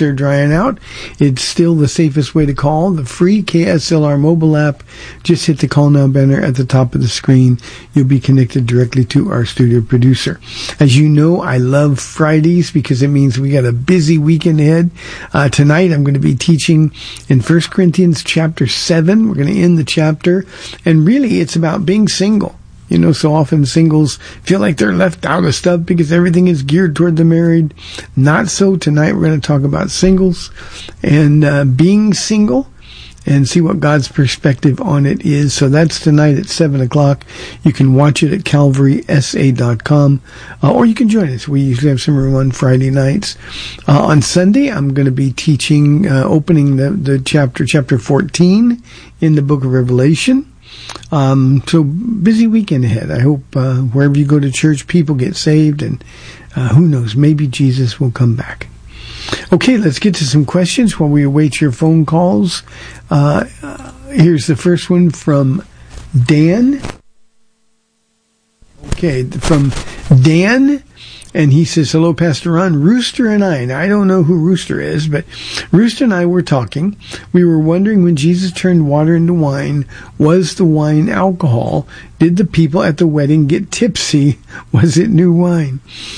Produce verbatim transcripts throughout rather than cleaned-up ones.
creeks are drying out, it's still the safest way to call. The free K S L R mobile app. Just hit the Call Now banner at the top of the screen. You'll be connected directly to our studio producer. As you know, I love Fridays because it means we got a busy weekend ahead. Uh, tonight I'm going to be teaching in First Corinthians chapter seven. We're going to end the chapter. And really, it's about being single. You know, so often singles feel like they're left out of stuff because everything is geared toward the married. Not so. Tonight we're going to talk about singles and uh, being single and see what God's perspective on it is. So that's tonight at seven o'clock. You can watch it at calvary s a dot com, uh, or you can join us. We usually have some room on Friday nights. Uh, on Sunday, I'm going to be teaching, uh, opening the, the chapter, chapter fourteen in the book of Revelation. Um, so busy weekend ahead. I hope uh, wherever you go to church, people get saved, and uh, who knows, maybe Jesus will come back. Okay, let's get to some questions while we await your phone calls. Uh, uh, here's the first one from Dan. Okay, from Dan. And he says, hello, Pastor Ron. Rooster and I, now I don't know who Rooster is, but Rooster and I were talking. We were wondering, when Jesus turned water into wine, was the wine alcohol? Did the people at the wedding get tipsy? Was it new wine?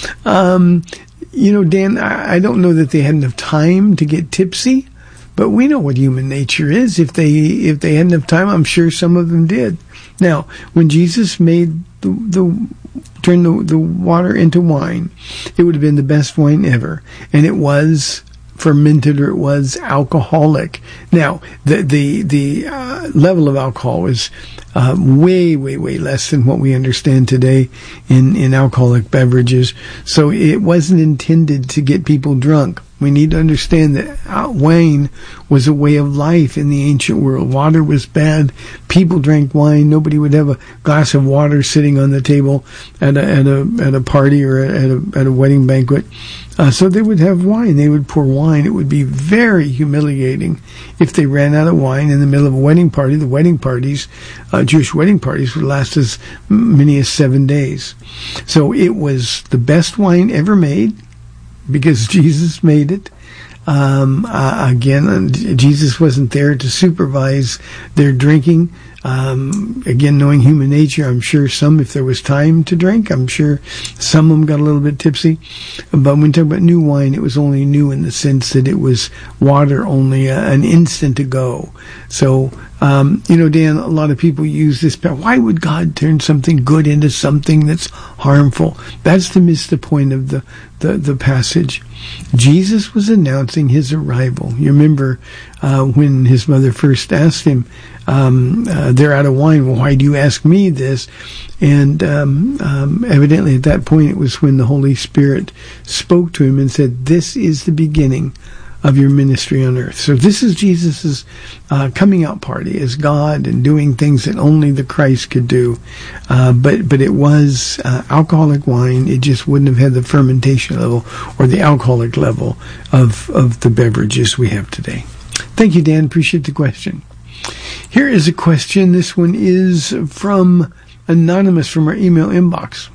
Um, you know, Dan, I, I don't know that they had enough time to get tipsy, but we know what human nature is. If they, if they had enough time, I'm sure some of them did. Now, when Jesus made the, the turn the, the water into wine, it would have been the best wine ever. And it was fermented, or it was alcoholic. Now, the the, the uh, level of alcohol was uh, way, way, way less than what we understand today in, in alcoholic beverages. So it wasn't intended to get people drunk. We need to understand that wine was a way of life in the ancient world. Water was bad. People drank wine. Nobody would have a glass of water sitting on the table at a at a at a party or at a at a wedding banquet. Uh, so they would have wine. They would pour wine. It would be very humiliating if they ran out of wine in the middle of a wedding party. The wedding parties, uh, Jewish wedding parties, would last as many as seven days. So it was the best wine ever made, because Jesus made it. Um, uh, again, Jesus wasn't there to supervise their drinking. Um, again, knowing human nature, I'm sure some, if there was time to drink, I'm sure some of them got a little bit tipsy. But when we talk about new wine, it was only new in the sense that it was water only uh, an instant ago. So, um, you know, Dan, a lot of people use this. Why would God turn something good into something that's harmful? That's to miss the point of the, the, the passage. Jesus was announcing his arrival. You remember uh, when his mother first asked him, um, uh, they're out of wine. Well, why do you ask me this? And um, um, evidently at that point it was when the Holy Spirit spoke to him and said, this is the beginning of your ministry on earth. So this is Jesus's uh, coming out party as God and doing things that only the Christ could do. Uh, but but it was uh, alcoholic wine. It just wouldn't have had the fermentation level or the alcoholic level of, of the beverages we have today. Thank you, Dan. Appreciate the question. Here is a question. This one is from Anonymous from our email inbox.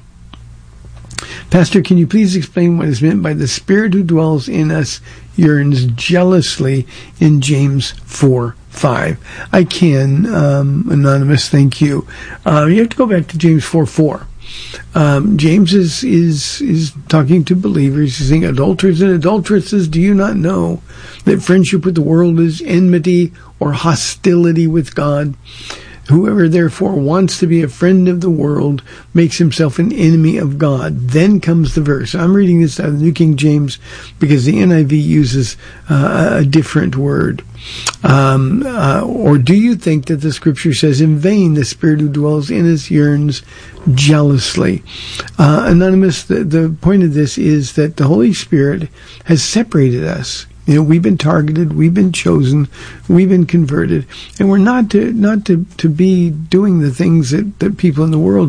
Pastor, can you please explain what is meant by the Spirit who dwells in us yearns jealously in James four five? I can, um, Anonymous, thank you. Uh, you have to go back to James four four. Um, James is, is, is talking to believers. He's saying, adulterers and adulteresses, do you not know that friendship with the world is enmity or hostility with God? Whoever therefore wants to be a friend of the world makes himself an enemy of God. Then comes the verse. I'm reading this out of the New King James because the N I V uses uh, a different word. Um, uh, or do you think that the scripture says, in vain the Spirit who dwells in us yearns jealously? Uh, Anonymous, the, the point of this is that the Holy Spirit has separated us. You know, we've been targeted, we've been chosen, we've been converted, and we're not to not to, to be doing the things that, that people in the world do.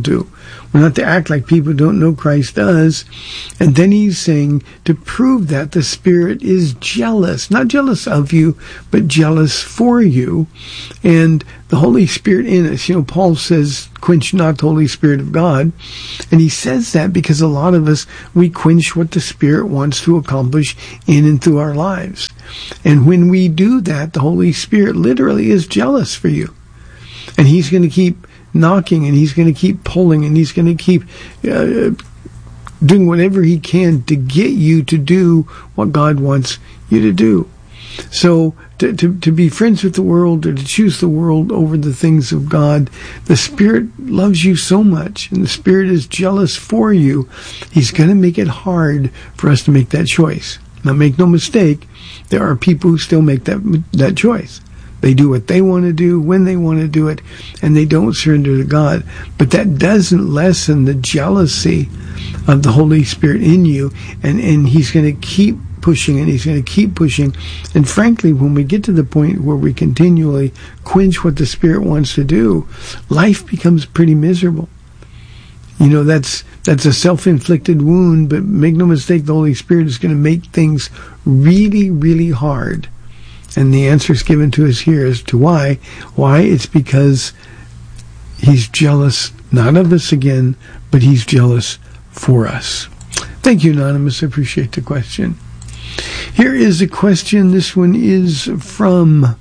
We're not to act like people don't know Christ does. And then he's saying to prove that the Spirit is jealous, not jealous of you, but jealous for you. And the Holy Spirit in us, you know, Paul says, quench not the Holy Spirit of God. And he says that because a lot of us, we quench what the Spirit wants to accomplish in and through our lives. And when we do that, the Holy Spirit literally is jealous for you. And he's going to keep knocking, and he's going to keep pulling, and he's going to keep uh, doing whatever he can to get you to do what God wants you to do. So to, to, to be friends with the world, or to choose the world over the things of God, the Spirit loves you so much, and the Spirit is jealous for you. He's going to make it hard for us to make that choice. Now, make no mistake, there are people who still make that that choice. They do what they want to do, when they want to do it, and they don't surrender to God. But that doesn't lessen the jealousy of the Holy Spirit in you, and, and he's going to keep pushing, and he's going to keep pushing. And frankly, when we get to the point where we continually quench what the Spirit wants to do, life becomes pretty miserable. You know, that's that's a self-inflicted wound, but make no mistake, the Holy Spirit is going to make things really, really hard. And the answer is given to us here as to why. Why? It's because he's jealous, not of us again, but he's jealous for us. Thank you, Anonymous. I appreciate the question. Here is a question. This one is from,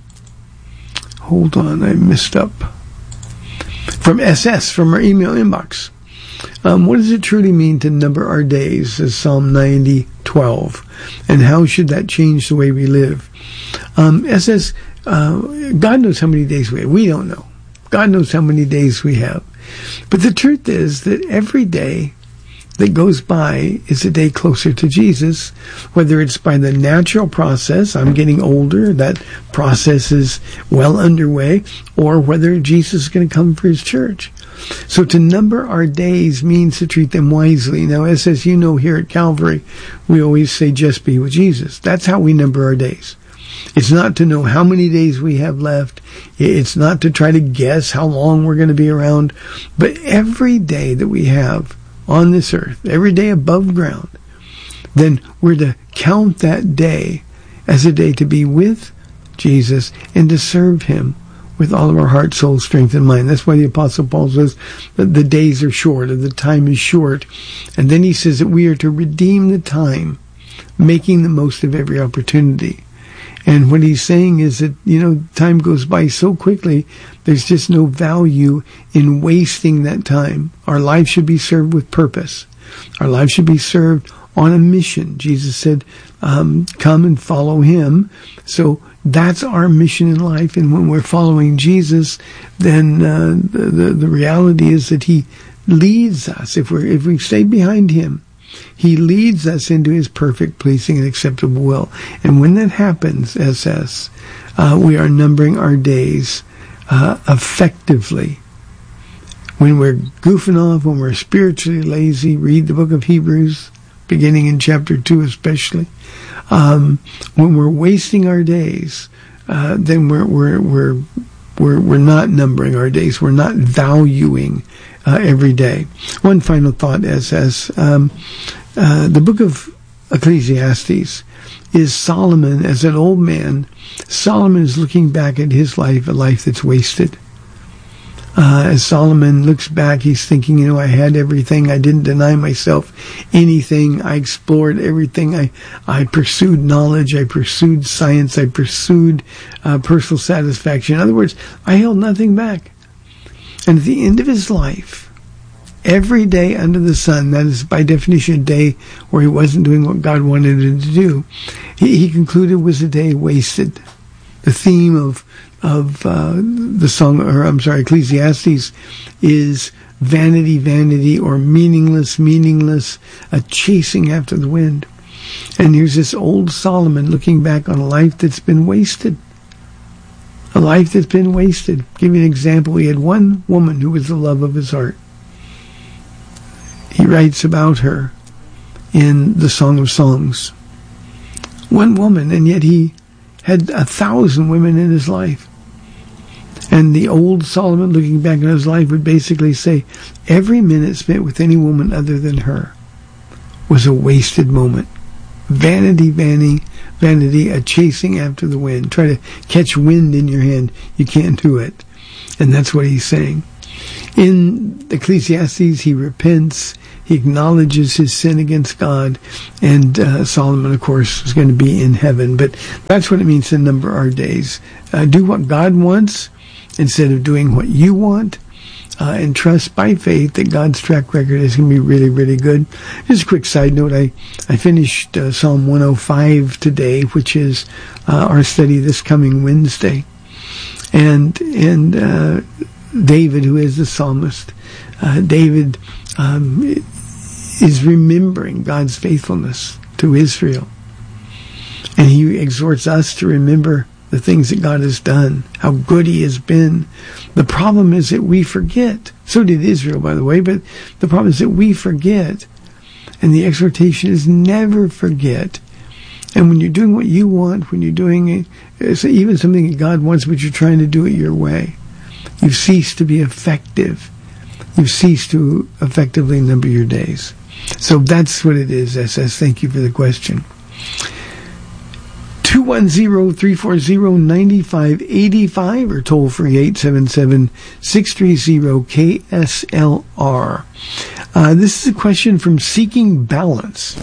hold on, I messed up. From S S, from our email inbox. Um, what does it truly mean to number our days, as Psalm ninety twelve? And how should that change the way we live? Um, S S, uh, God knows how many days we have. We don't know. God knows how many days we have. But the truth is that every day that goes by is a day closer to Jesus, whether it's by the natural process, I'm getting older, that process is well underway, or whether Jesus is going to come for his church. So to number our days means to treat them wisely. Now, as, as you know, here at Calvary, we always say, just be with Jesus. That's how we number our days. It's not to know how many days we have left. It's not to try to guess how long we're going to be around. But every day that we have on this earth, every day above ground, then we're to count that day as a day to be with Jesus and to serve him with all of our heart, soul, strength, and mind. That's why the Apostle Paul says that the days are short, or the time is short. And then he says that we are to redeem the time, making the most of every opportunity. And what he's saying is that, you know, time goes by so quickly, there's just no value in wasting that time. Our life should be served with purpose. Our life should be served on a mission. Jesus said, um, come and follow him. So that's our mission in life. And when we're following Jesus, then uh, the, the, the reality is that he leads us. If we're if we stay behind him, he leads us into his perfect, pleasing, and acceptable will. And when that happens, S S, uh, we are numbering our days uh, effectively. When we're goofing off, when we're spiritually lazy, read the book of Hebrews, beginning in chapter two especially. Um, when we're wasting our days, uh, then we're we're we're we're we're not numbering our days. We're not valuing uh, every day. One final thought, as as um, uh, the book of Ecclesiastes is Solomon as an old man. Solomon is looking back at his life, a life that's wasted. Uh, as Solomon looks back, he's thinking, you know, I had everything. I didn't deny myself anything. I explored everything. I, I pursued knowledge. I pursued science. I pursued uh, personal satisfaction. In other words, I held nothing back. And at the end of his life, every day under the sun, that is by definition a day where he wasn't doing what God wanted him to do, he, he concluded was a day wasted. The theme of of uh, the song, or I'm sorry, Ecclesiastes, is vanity, vanity, or meaningless, meaningless, a chasing after the wind. And here's this old Solomon looking back on a life that's been wasted. A life that's been wasted. I'll give you an example. He had one woman who was the love of his heart. He writes about her in the Song of Songs. One woman, and yet he had a thousand women in his life. And the old Solomon, looking back on his life, would basically say, every minute spent with any woman other than her was a wasted moment. Vanity, vanity, vanity, a chasing after the wind. Try to catch wind in your hand. You can't do it. And that's what he's saying. In Ecclesiastes, he repents. He acknowledges his sin against God. And uh, Solomon, of course, is going to be in heaven. But that's what it means to number our days. Uh, do what God wants instead of doing what you want. Uh, and trust by faith that God's track record is going to be really, really good. Just a quick side note, I, I finished uh, Psalm one oh five today, which is uh, our study this coming Wednesday. And and uh, David, who is the psalmist, uh, David um, is remembering God's faithfulness to Israel. And he exhorts us to remember the things that God has done, how good he has been. The problem is that we forget. So did Israel, by the way, but the problem is that we forget. And the exhortation is never forget. And when you're doing what you want, when you're doing it, even something that God wants, but you're trying to do it your way, you've ceased to be effective. You've ceased to effectively number your days. So that's what it is, S S. Thank you for the question. two one zero, three four zero, nine five eight five or toll free eight seven seven, six three zero, K S L R. Uh, this is a question from Seeking Balance.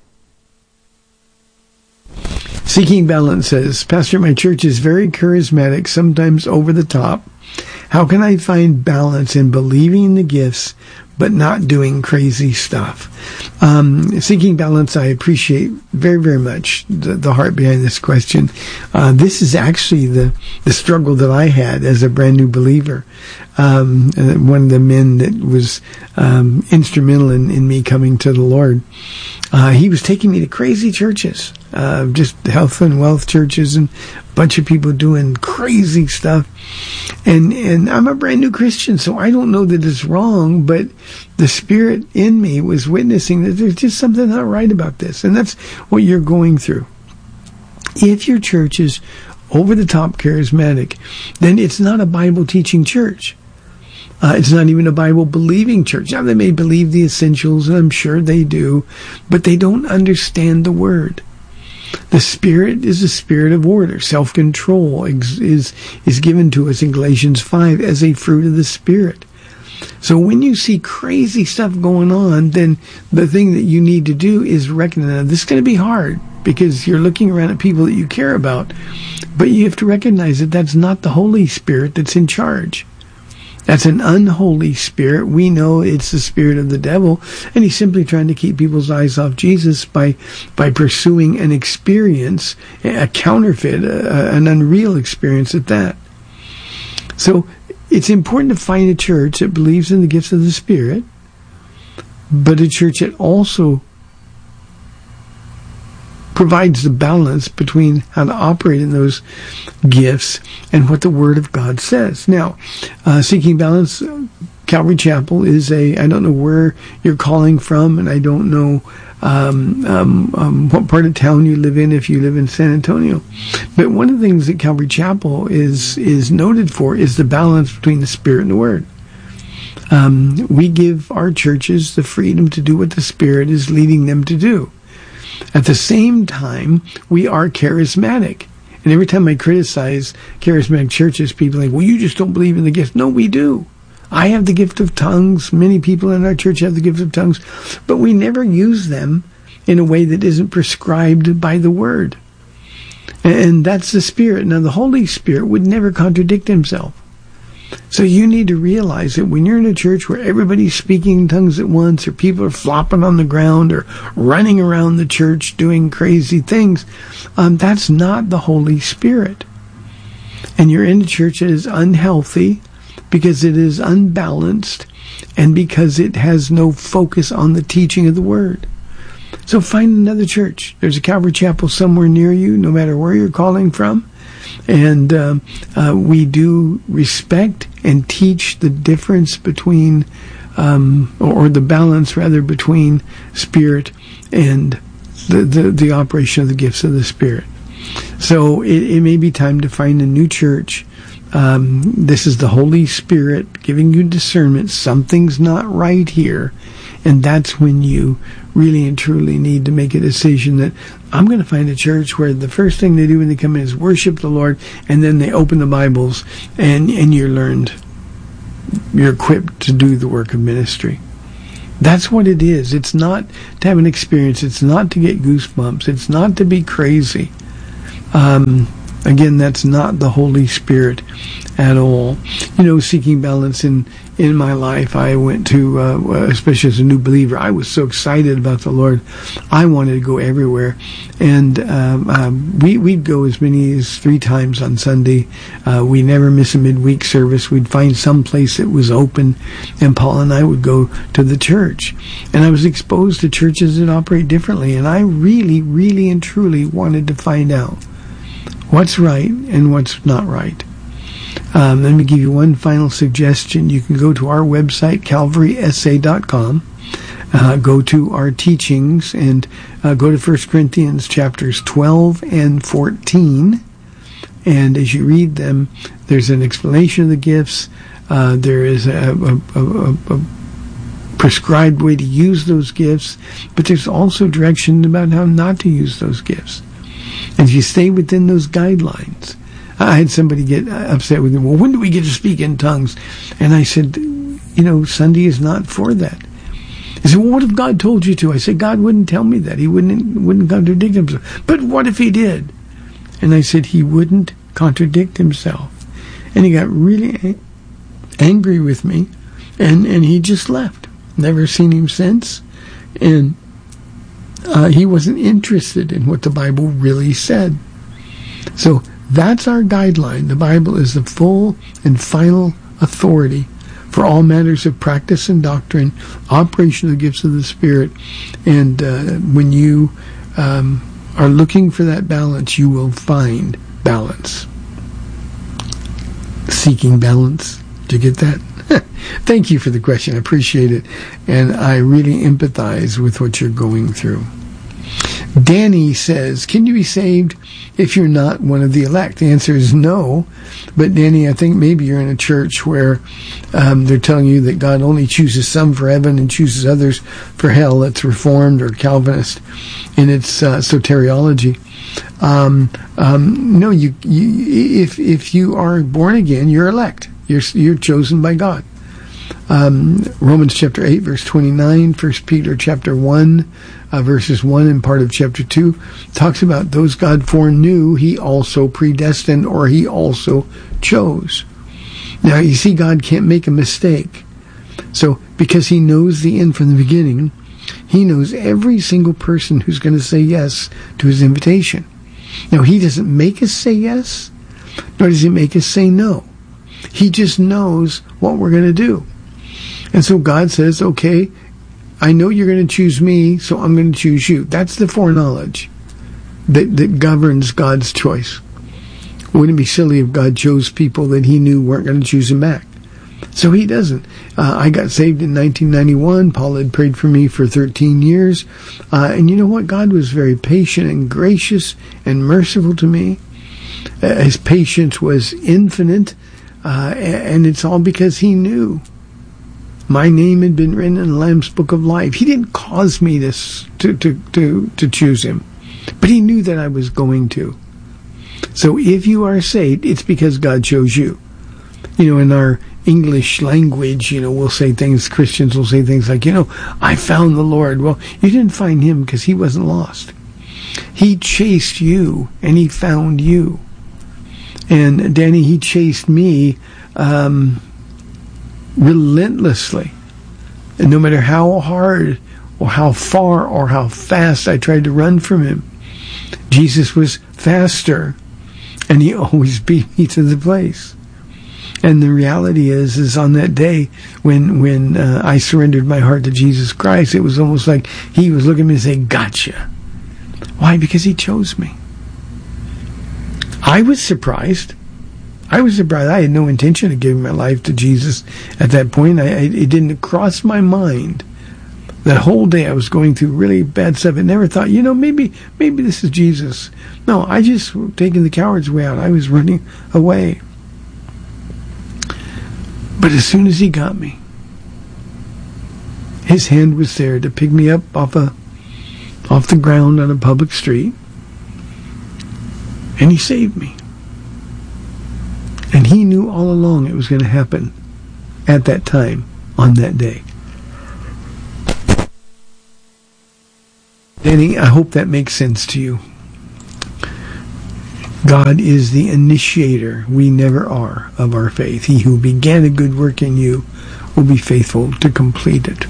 Seeking Balance says, Pastor, my church is very charismatic, sometimes over the top. How can I find balance in believing the gifts but not doing crazy stuff? Um, seeking balance, I appreciate very, very much the, the heart behind this question. Uh, this is actually the, the struggle that I had as a brand new believer. Um, one of the men that was um, instrumental in, in me coming to the Lord, uh, he was taking me to crazy churches, uh, just health and wealth churches, and a bunch of people doing crazy stuff. And and I'm a brand new Christian, so I don't know that it's wrong, but the Spirit in me was witnessing that there's just something not right about this. And that's what you're going through. If your church is over-the-top charismatic, then it's not a Bible-teaching church. Uh, it's not even a Bible-believing church. Now, they may believe the essentials, and I'm sure they do, but they don't understand the Word. The Spirit is a spirit of order. Self-control is, is, is given to us in Galatians five as a fruit of the Spirit. So when you see crazy stuff going on, then the thing that you need to do is recognize, this is going to be hard because you're looking around at people that you care about, but you have to recognize that that's not the Holy Spirit that's in charge. That's an unholy spirit. We know it's the spirit of the devil, and he's simply trying to keep people's eyes off Jesus by by pursuing an experience, a counterfeit, a, an unreal experience at that. So it's important to find a church that believes in the gifts of the Spirit, but a church that also provides the balance between how to operate in those gifts and what the Word of God says. Now, uh, Seeking Balance, Calvary Chapel is a, I don't know where you're calling from, and I don't know um, um, um, what part of town you live in if you live in San Antonio. But one of the things that Calvary Chapel is, is noted for is the balance between the Spirit and the Word. Um, we give our churches the freedom to do what the Spirit is leading them to do. At the same time, we are charismatic. And every time I criticize charismatic churches, people are like, well, you just don't believe in the gift. No, we do. I have the gift of tongues. Many people in our church have the gift of tongues. But we never use them in a way that isn't prescribed by the Word. And that's the Spirit. Now, the Holy Spirit would never contradict himself. So you need to realize that when you're in a church where everybody's speaking in tongues at once, or people are flopping on the ground, or running around the church doing crazy things, um, that's not the Holy Spirit. And you're in a church that is unhealthy because it is unbalanced and because it has no focus on the teaching of the Word. So find another church. There's a Calvary Chapel somewhere near you, no matter where you're calling from. And um, uh, we do respect and teach the difference between, um, or the balance rather, between Spirit and the, the, the operation of the gifts of the Spirit. So it, it may be time to find a new church Um, this is the Holy Spirit giving you discernment. Something's not right here. And that's when you really and truly need to make a decision that I'm going to find a church where the first thing they do when they come in is worship the Lord, and then they open the Bibles, and, and you're learned. You're equipped to do the work of ministry. That's what it is. It's not to have an experience. It's not to get goosebumps. It's not to be crazy. Um, again, that's not the Holy Spirit at all. You know, seeking balance in, in my life, I went to, uh, especially as a new believer, I was so excited about the Lord. I wanted to go everywhere. And um, um, we, we'd go as many as three times on Sunday. Uh, we never miss a midweek service. We'd find some place that was open, and Paul and I would go to the church. And I was exposed to churches that operate differently, and I really, really and truly wanted to find out what's right and what's not right. Um, let me give you one final suggestion. You can go to our website, calvary s a dot com, uh, go to our teachings, and uh, go to First Corinthians chapters twelve and fourteen. And as you read them, there's an explanation of the gifts. Uh, there is a, a, a, a prescribed way to use those gifts, but there's also direction about how not to use those gifts. And if you stay within those guidelines, I had somebody get upset with me. Well, when do we get to speak in tongues? And I said, you know, Sunday is not for that. He said, well, what if God told you to? I said, God wouldn't tell me that. He wouldn't wouldn't contradict himself. But what if he did? And I said, he wouldn't contradict himself. And he got really a- angry with me, and, and he just left. Never seen him since. And uh, he wasn't interested in what the Bible really said. So that's our guideline. The Bible is the full and final authority for all matters of practice and doctrine, operation of the gifts of the Spirit. And uh, when you um, are looking for that balance, you will find balance. Seeking balance. Did you get that? Thank you for the question. I appreciate it. And I really empathize with what you're going through. Danny says, can you be saved if you're not one of the elect? The answer is no. But Danny, I think maybe you're in a church where um, they're telling you that God only chooses some for heaven and chooses others for hell. That's Reformed or Calvinist in its uh, soteriology. Um, um, no, you, you, if if you are born again, you're elect. You're you're chosen by God. Um, Romans chapter eight, verse twenty-nine, First Peter chapter one, uh, verses one and part of chapter two, talks about those God foreknew, he also predestined, or he also chose. Now, you see, God can't make a mistake. So, because he knows the end from the beginning, he knows every single person who's going to say yes to his invitation. Now, he doesn't make us say yes, nor does he make us say no. He just knows what we're going to do. And so God says, okay, I know you're going to choose me, so I'm going to choose you. That's the foreknowledge that, that governs God's choice. Wouldn't it be silly if God chose people that he knew weren't going to choose him back? So he doesn't. Uh, I got saved in nineteen ninety-one. Paul had prayed for me for thirteen years. Uh, and you know what? God was very patient and gracious and merciful to me. Uh, his patience was infinite. Uh, and it's all because he knew my name had been written in the Lamb's Book of Life. He didn't cause me to, to, to, to, to choose him, but he knew that I was going to. So if you are saved, it's because God chose you. You know, in our English language, you know, we'll say things, Christians will say things like, you know, I found the Lord. Well, you didn't find him because he wasn't lost. He chased you, and he found you. And Danny, he chased me um, relentlessly. And no matter how hard or how far or how fast I tried to run from him, Jesus was faster, and he always beat me to the place. And the reality is, is on that day when when uh, I surrendered my heart to Jesus Christ, it was almost like he was looking at me and saying, gotcha. Why? Because he chose me. I was surprised. I was surprised. I had no intention of giving my life to Jesus at that point. I, I, it didn't cross my mind. That whole day I was going through really bad stuff. I never thought, you know, maybe maybe this is Jesus. No, I just taking the coward's way out. I was running away. But as soon as he got me, his hand was there to pick me up off a off the ground on a public street, and he saved me. And he knew all along it was going to happen at that time, on that day. Danny, I hope that makes sense to you. God is the initiator, we never are, of our faith. He who began a good work in you will be faithful to complete it.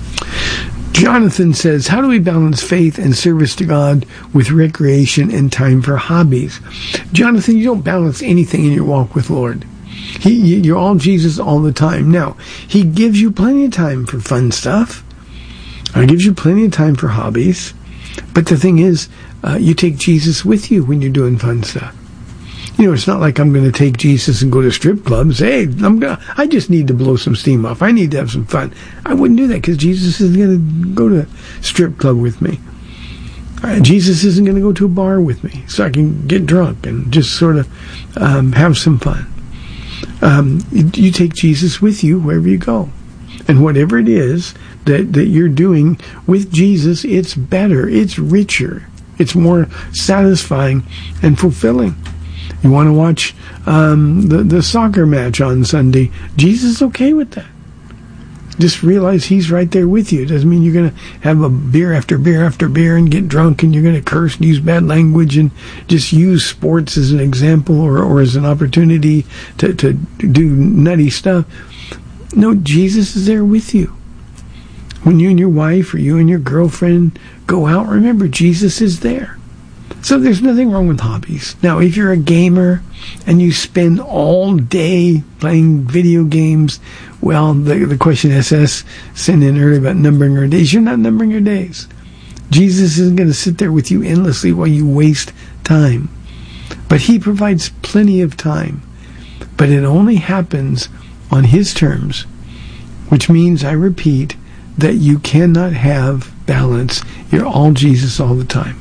Jonathan says, how do we balance faith and service to God with recreation and time for hobbies? Jonathan, you don't balance anything in your walk with Lord. He, you're all Jesus all the time. Now, he gives you plenty of time for fun stuff. He gives you plenty of time for hobbies. But the thing is, uh, you take Jesus with you when you're doing fun stuff. You know, it's not like I'm going to take Jesus and go to strip clubs. Hey, I'm gonna, I just need to blow some steam off. I need to have some fun. I wouldn't do that because Jesus isn't going to go to a strip club with me. Uh, Jesus isn't going to go to a bar with me so I can get drunk and just sort of um, have some fun. Um, you, you take Jesus with you wherever you go. And whatever it is that, that you're doing with Jesus, it's better, it's richer, it's more satisfying and fulfilling. You want to watch um, the, the soccer match on Sunday, Jesus is okay with that. Just realize he's right there with you. It doesn't mean you're going to have a beer after beer after beer and get drunk and you're going to curse and use bad language and just use sports as an example or, or as an opportunity to, to do nutty stuff. No, Jesus is there with you. When you and your wife or you and your girlfriend go out, remember, Jesus is there. So there's nothing wrong with hobbies. Now, if you're a gamer and you spend all day playing video games, well, the, the question S S sent in earlier about numbering your days, you're not numbering your days. Jesus isn't going to sit there with you endlessly while you waste time. But he provides plenty of time. But it only happens on his terms, which means, I repeat, that you cannot have balance. You're all Jesus all the time.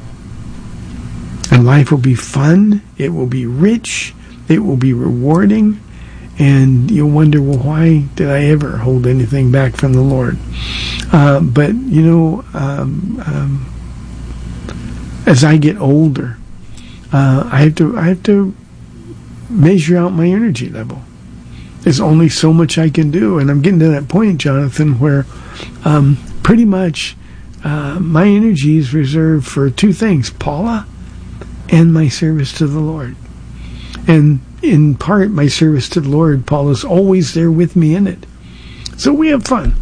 And life will be fun, it will be rich, it will be rewarding, and you'll wonder, well, why did I ever hold anything back from the Lord? Uh, but, you know, um, um, as I get older, uh, I have to I have to measure out my energy level. There's only so much I can do, and I'm getting to that point, Jonathan, where um, pretty much uh, my energy is reserved for two things, Paula and my service to the Lord. And in part, my service to the Lord, Paula's always there with me in it. So we have fun.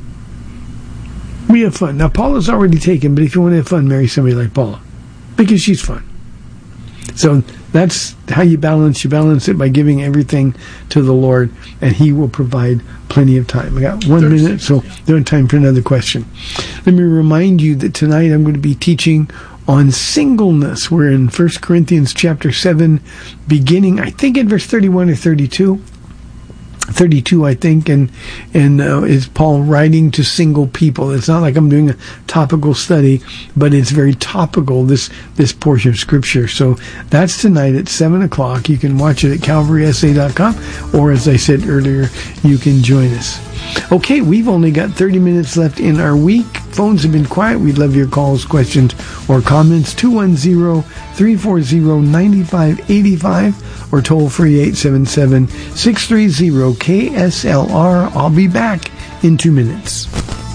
We have fun. Now, Paula's already taken, but if you want to have fun, marry somebody like Paula, because she's fun. So that's how you balance. You balance it by giving everything to the Lord, and he will provide plenty of time. I got one Thursday. minute, so there's time for another question. Let me remind you that tonight I'm going to be teaching on singleness. We're in First Corinthians chapter seven, beginning, I think, in verse thirty-one or thirty-two. thirty-two, I think, and and uh, is Paul writing to single people. It's not like I'm doing a topical study, but it's very topical, this this portion of Scripture. So that's tonight at seven o'clock. You can watch it at calvary s a dot com, or as I said earlier, you can join us. Okay, we've only got thirty minutes left in our week. Phones have been quiet. We'd love your calls, questions, or comments. two one zero, three four zero, nine five eight five or toll free eight seven seven, six three zero, K S L R. I'll be back in two minutes.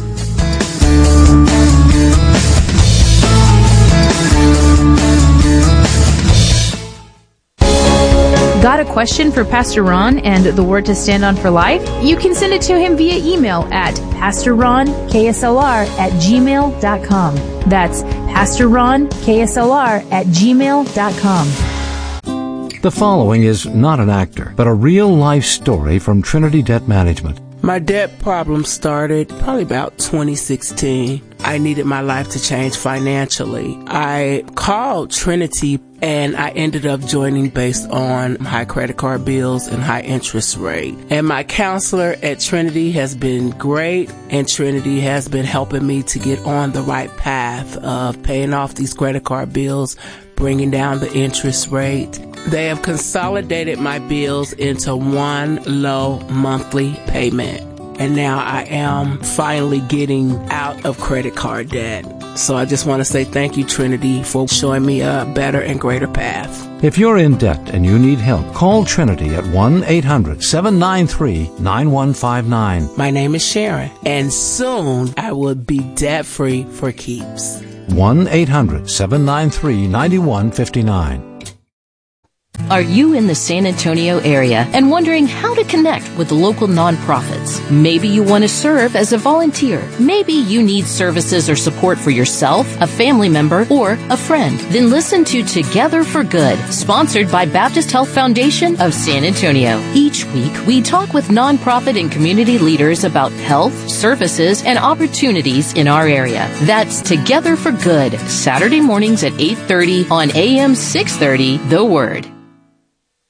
Got a question for Pastor Ron and the Word to Stand On for Life? You can send it to him via email at pastorronksslr at gmail dot com. That's pastorronksslr at gmail dot com. The following is not an actor, but a real-life story from Trinity Debt Management. My debt problem started probably about twenty sixteen. I needed my life to change financially. I called Trinity and I ended up joining based on high credit card bills and high interest rate. And my counselor at Trinity has been great, and Trinity has been helping me to get on the right path of paying off these credit card bills, bringing down the interest rate. They have consolidated my bills into one low monthly payment. And now I am finally getting out of credit card debt. So I just want to say thank you, Trinity, for showing me a better and greater path. If you're in debt and you need help, call Trinity at one eight hundred seven nine three nine one five nine. My name is Sharon, and soon I will be debt-free for keeps. one eight hundred seven nine three nine one five nine. Are you in the San Antonio area and wondering how to connect with local nonprofits? Maybe you want to serve as a volunteer. Maybe you need services or support for yourself, a family member, or a friend. Then listen to Together for Good, sponsored by Baptist Health Foundation of San Antonio. Each week, we talk with nonprofit and community leaders about health, services, and opportunities in our area. That's Together for Good, Saturday mornings at eight thirty on A M six thirty, The Word.